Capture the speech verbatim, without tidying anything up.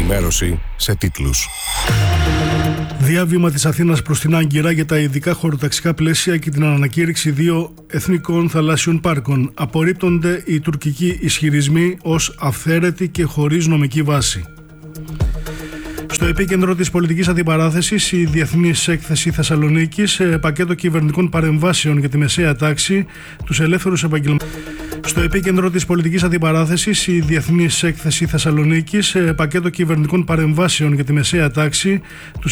ενημέρωση σε τίτλους. Διάβημα της Αθήνας προς την Άγκυρα για τα ειδικά χωροταξικά πλαίσια και την ανακήρυξη δύο εθνικών θαλάσσιων πάρκων. Απορρίπτονται οι τουρκικοί ισχυρισμοί ως αυθαίρετοι και χωρίς νομική βάση. Στο επίκεντρο της πολιτικής αντιπαράθεσης, η Διεθνής Έκθεση Θεσσαλονίκης, πακέτο κυβερνητικών παρεμβάσεων για τη μεσαία τάξη, τους ελεύθερους επαγγελματίες. Στο επίκεντρο της πολιτικής αντιπαράθεσης, η Διεθνής Έκθεση Θεσσαλονίκης, πακέτο κυβερνητικών παρεμβάσεων για τη μεσαία τάξη, τους